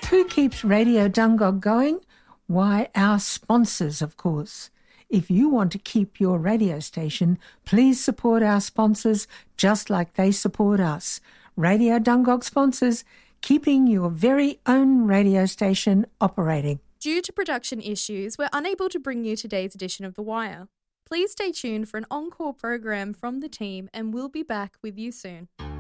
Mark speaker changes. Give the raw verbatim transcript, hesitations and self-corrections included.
Speaker 1: Who keeps Radio Dungog going? Why, our sponsors, of course. If you want to keep your radio station, please support our sponsors just like they support us. Radio Dungog sponsors, keeping your very own radio station operating.
Speaker 2: Due to production issues, we're unable to bring you today's edition of The Wire. Please stay tuned for an encore program from the team and we'll be back with you soon.